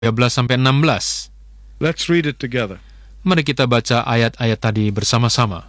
13-16. Let's read it together. Mari kita baca ayat-ayat tadi bersama-sama.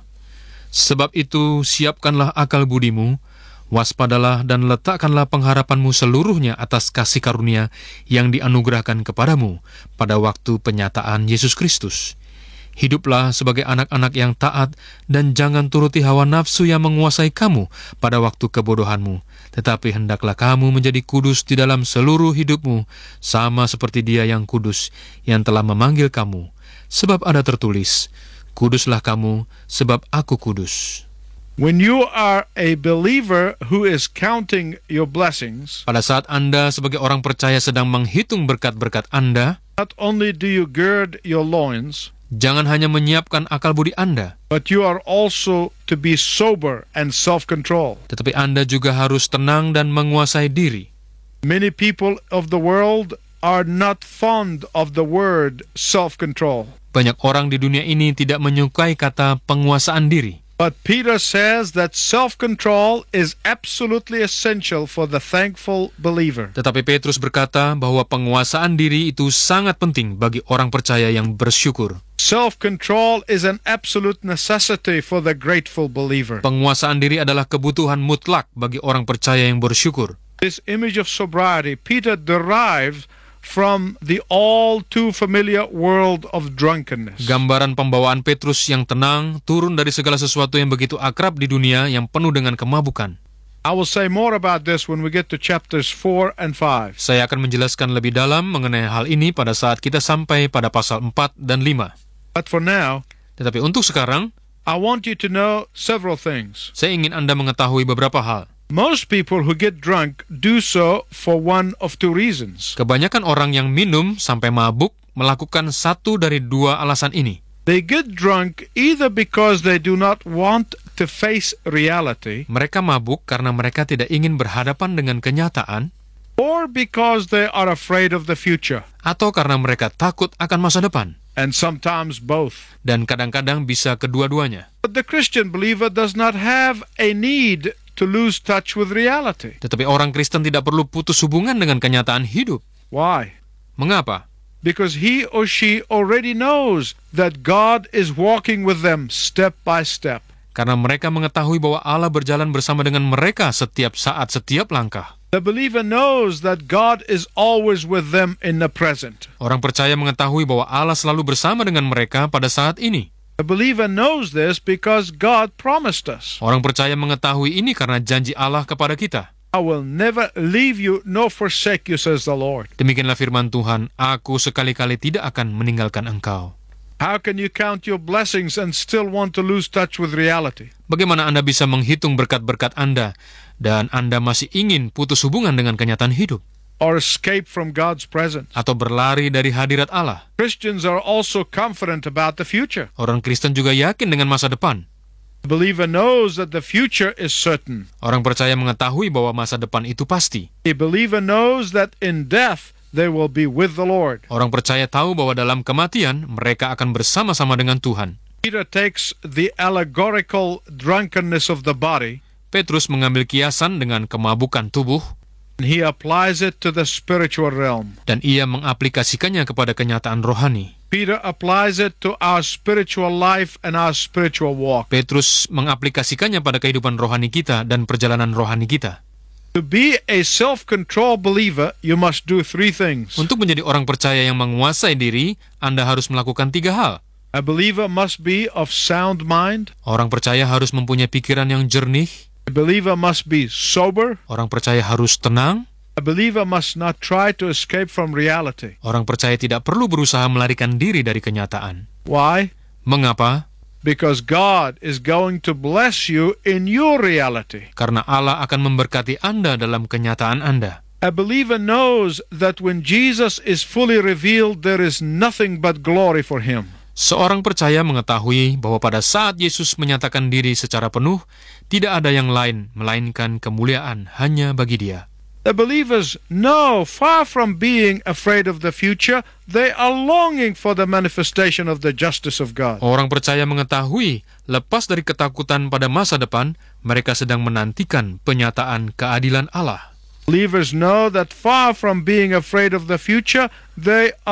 Sebab itu, siapkanlah akal budimu, waspadalah dan letakkanlah pengharapanmu seluruhnya atas kasih karunia yang dianugerahkan kepadamu pada waktu penyataan Yesus Kristus. Hiduplah sebagai anak-anak yang taat dan jangan turuti hawa nafsu yang menguasai kamu pada waktu kebodohanmu. Tetapi hendaklah kamu menjadi kudus di dalam seluruh hidupmu, sama seperti Dia yang kudus, yang telah memanggil kamu. Sebab ada tertulis, kuduslah kamu, sebab aku kudus. When you are a believer who is counting your blessings, Pada saat Anda sebagai orang percaya sedang menghitung berkat-berkat Anda, not only do you gird your loins, jangan hanya menyiapkan akal budi Anda, but you are also to be sober and self-control. tetapi Anda juga harus tenang dan menguasai diri. Many people of the world are not fond of the word self-control. Banyak orang di dunia ini tidak menyukai kata penguasaan diri. But Peter says that self-control is absolutely essential for the thankful believer. Tetapi Petrus berkata bahwa penguasaan diri itu sangat penting bagi orang percaya yang bersyukur. Self-control is an absolute necessity for the grateful believer. Penguasaan diri adalah kebutuhan mutlak bagi orang percaya yang bersyukur. This image of sobriety, Peter derives from the all too familiar world of drunkenness. Gambaran pembawaan Petrus yang tenang turun dari segala sesuatu yang begitu akrab di dunia yang penuh dengan kemabukan. I will say more about this when we get to chapters 4 and 5. Saya akan menjelaskan lebih dalam mengenai hal ini pada saat kita sampai pada pasal 4 dan 5. But for now, Tetapi untuk sekarang, I want you to know several things. saya ingin Anda mengetahui beberapa hal. Most people who get drunk do so for one of two reasons. Kebanyakan orang yang minum sampai mabuk melakukan satu dari dua alasan ini. They get drunk either because they do not want to face reality, Mereka mabuk karena mereka tidak ingin berhadapan dengan kenyataan, or because they are afraid of the future, atau karena mereka takut akan masa depan. and sometimes both. Dan kadang-kadang bisa kedua-duanya. But the Christian believer does not have a need to lose touch with reality. Tetapi orang Kristen tidak perlu putus hubungan dengan kenyataan hidup. Why? Mengapa? Because he or she already knows that God is walking with them step by step. Karena mereka mengetahui bahwa Allah berjalan bersama dengan mereka setiap saat, setiap langkah. The believer knows that God is always with them in the present. Orang percaya mengetahui bahwa Allah selalu bersama dengan mereka pada saat ini. The believer knows this because God promised us, Orang percaya mengetahui ini karena janji Allah kepada kita. I will never leave you nor forsake you, says the Lord. Demikianlah firman Tuhan, aku sekali-kali tidak akan meninggalkan engkau. How can you count your blessings and still want to lose touch with reality? Bagaimana Anda bisa menghitung berkat-berkat Anda dan Anda masih ingin putus hubungan dengan kenyataan hidup? Or escape from God's presence? Atau berlari dari hadirat Allah? Christians are also confident about the future. Orang Kristen juga yakin dengan masa depan. The believer knows that the future is certain. Orang percaya mengetahui bahwa masa depan itu pasti. A believer knows that in death they will be with the Lord. Orang percaya tahu bahwa dalam kematian mereka akan bersama-sama dengan Tuhan. Peter takes the allegorical drunkenness of the body Petrus mengambil kiasan dengan kemabukan tubuh and he applies it to the spiritual realm. dan ia mengaplikasikannya kepada kenyataan rohani. Peter applies it to our spiritual life and our spiritual walk. Petrus mengaplikasikannya pada kehidupan rohani kita dan perjalanan rohani kita. To be a self-control believer, you must do three things. Untuk menjadi orang percaya yang menguasai diri, Anda harus melakukan 3 hal. A believer must be of sound mind. Orang percaya harus mempunyai pikiran yang jernih. A believer must be sober. Orang percaya harus tenang. A believer must not try to escape from reality. Orang percaya tidak perlu berusaha melarikan diri dari kenyataan. Why? Mengapa? Because God is going to bless you in your reality. Karena Allah akan memberkati Anda dalam kenyataan Anda. A believer knows that when Jesus is fully revealed, there is nothing but glory for him. Seorang percaya mengetahui bahwa pada saat Yesus menyatakan diri secara penuh, tidak ada yang lain melainkan kemuliaan hanya bagi Dia. The believers know, far from being afraid of the future, they are longing for the manifestation of the justice of God. Orang percaya mengetahui, lepas dari ketakutan pada masa depan, mereka sedang menantikan penyataan keadilan Allah. Believers know that far from being afraid of the future, they